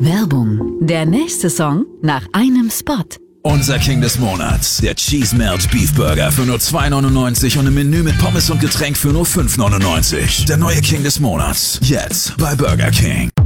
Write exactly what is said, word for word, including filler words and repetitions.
Werbung. Der nächste Song nach einem Spot. Unser King des Monats, der Cheese Melt Beef Burger für nur zwei neunundneunzig und ein Menü mit Pommes und Getränk für nur fünf neunundneunzig. Der neue King des Monats, jetzt bei Burger King.